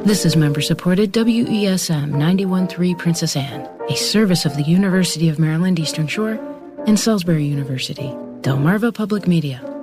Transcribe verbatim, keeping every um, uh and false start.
This is member-supported W E S M ninety-one point three Princess Anne, a service of the University of Maryland Eastern Shore and Salisbury University. Delmarva Public Media.